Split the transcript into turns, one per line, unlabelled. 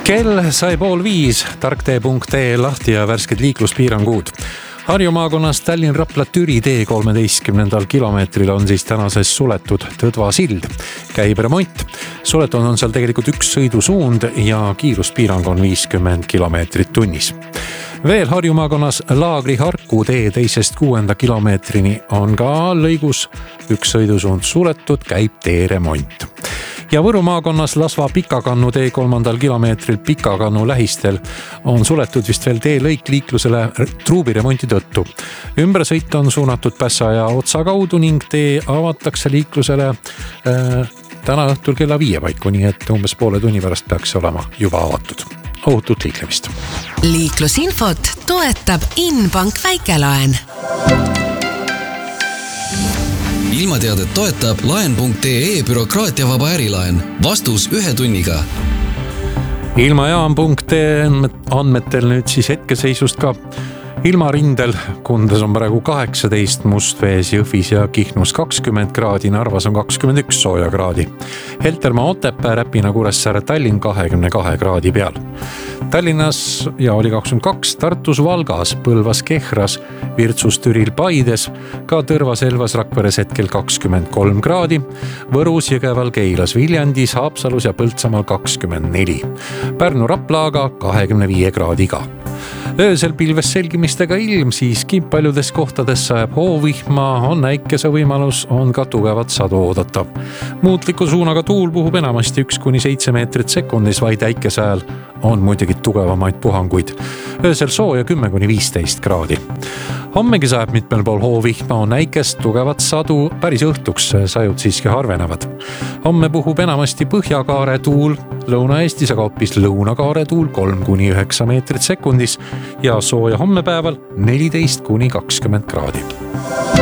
Kell sai 4:30, tarktee.ee lahti ja värsked liikluspiirangud. Harju maakonnas Tallinn-Rapla-Türi tee 13. kilomeetril on siis tänases suletud Tõdva sild. Käib remont. Suletud on seal tegelikult üks sõidusuund ja kiiruspiirang on 50 kilomeetrit tunnis. Veel Harju maakonnas Laagri-Harku tee 2.–6. kilomeetrini on ka lõigus üks sõidusuund suletud, käib tee remont. Ja Võru maakonnas Lasva Pikakannu tee 3. kilomeetril Pikakannu lähistel on suletud vist veel tee lõik liiklusele truubiremonti tõttu. Ümbersõit on suunatud Pässa ja Otsa kaudu ning tee avatakse liiklusele täna õhtul kella 5 paiku, nii et umbes poole tunni pärast peaks olema juba avatud. Ohutut liiklemist.
Liiklusinfot toetab Inbank väikelaen.
Ilmateadet toetab laen.ee bürokraatiavaba ärilaen. Vastus 1 tunniga.
Ilmajaam.ee andmetel nüüd siis hetkeseisust ka. Ilmarindel Kundas on praegu 18, Mustvees, Jõhvis ja Kihnus 20 kraadi, Narvas on 21 sooja kraadi. Heltermaa, Otepää, Räpina, Kuressaare, Tallinn 22 kraadi peal. Tallinnas ja oli 22, Tartus, Valgas, Põlvas, Kehras, Virtsus, Türil, Paides, ka Tõrvas, Elvas, Rakveres hetkel 23 kraadi, Võrus, Jõgeval, Keilas, Viljandis, Haapsalus ja Põltsamaal 24. Pärnu, Raplaaga 25 kraadiga. Öösel pilves selgimistega ilm, siiski paljudes kohtades sajab hoovihma, on äikese võimalus, on ka tugevat sadu oodata. Muutliku suunaga tuul puhub enamasti 1–7 meetrit sekundis, vaid äikese ajal on muidugi tugevamaid puhanguid. Öösel sooja 10–15 kraadi. Hommegi sajab mitmel pool hoovihma, on äikest, tugevat sadu, päris õhtuks sajud siiski harvenevad. Homme puhub enamasti põhjakaare tuul, Lõuna-Eestis aga hoopis lõunakaare tuul 3–9 meetrit sekundis ja sooja hommepäeval 14–20 kraadi.